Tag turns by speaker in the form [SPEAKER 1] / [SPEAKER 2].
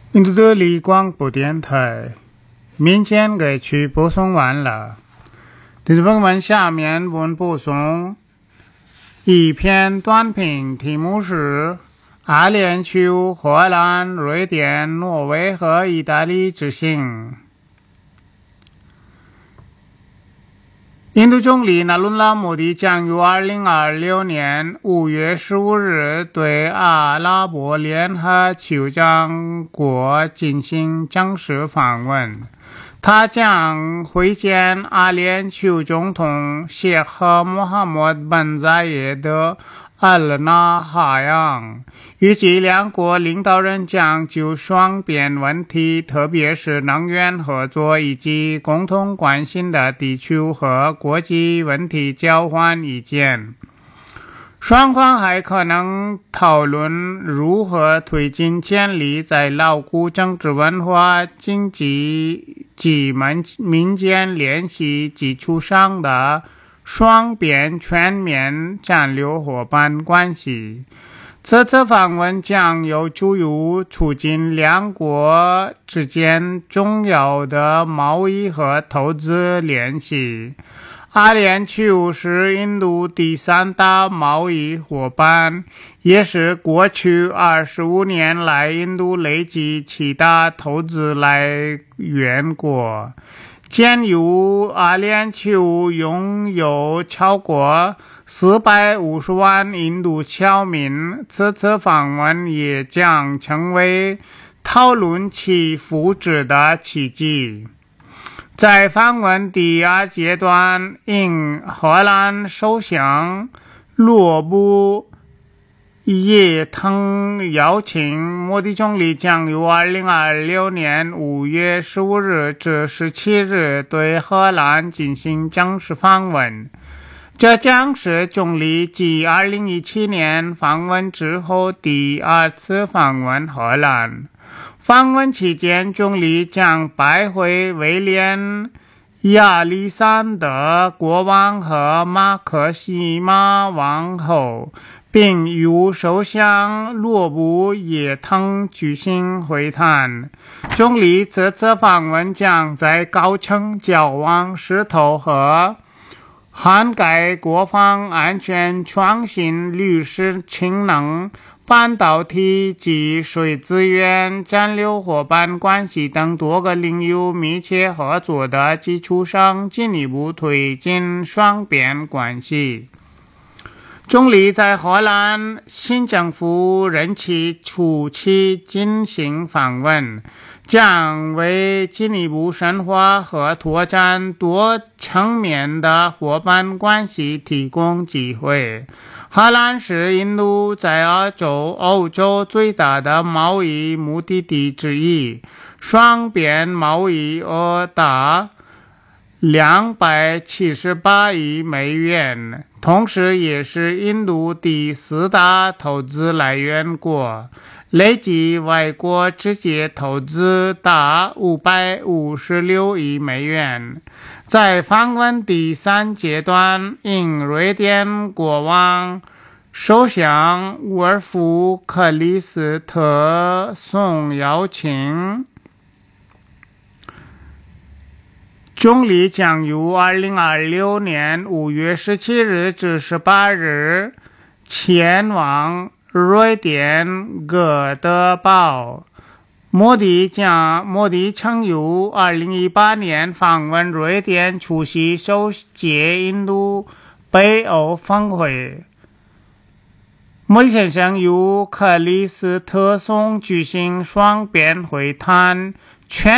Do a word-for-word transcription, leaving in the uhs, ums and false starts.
[SPEAKER 1] 印度的立广播电台民间歌曲播送完了，听众朋友们，下面我们播送一篇短评，题目是阿联酋、荷兰、瑞典、挪威和意大利之行。印度总理纳伦拉·莫迪将于二零二六年五月十五日对阿拉伯联合酋长国进行正式访问。他将会见阿联酋总统谢赫穆罕默德·本扎耶德·阿尔纳哈扬，预计两国领导人将就双边问题，特别是能源合作以及共同关心的地区和国际问题交换意见。双方还可能讨论如何推进建立在牢固政治文化、经济及民间联系基础上的双边全面战略伙伴关系。这次访问将有助于促进两国之间重要的贸易和投资联系。阿联酋是印度第三大贸易伙伴，也是过去二十五年来印度累计七大投资来源国。鉴于阿联酋拥有超过四百五十万印度侨民，此次访问也将成为讨论其福祉的契机。在访问第二阶段，应荷兰首相罗布耶腾邀请，莫迪总理将于二零二六年五月十五日至十七日对荷兰进行正式访问。这将是总理继二零一七年访问之后第二次访问荷兰。访问期间，总理将拜会威廉亚历山德国王和马克西玛王后，并与首相罗布耶腾举行会谈。总理这次访问将在高层交往势头和涵盖国防安全、创新、绿色氢能、半导体及水资源、战略伙伴关系等多个领域密切合作的基础上，进一步推进双边关系。总理在荷兰新政府任期初期进行访问，将为进一步深化和拓展多层面的伙伴关系提供机会。荷兰是印度在欧洲欧洲最大的贸易目的地之一，双边贸易额达两百七十八亿美元，同时也是印度第四大投资来源国，累计外国直接投资达五百五十六亿美元。在访问第三阶段，应瑞典国王首相乌尔夫克里斯特松邀请，总理将于二零二六年五月十七日至十八日前往瑞典哥德堡。莫迪将莫迪曾于二零一八年访问瑞典，出席首届印度北欧峰会。莫迪先生与克里斯特松举行双边会谈，全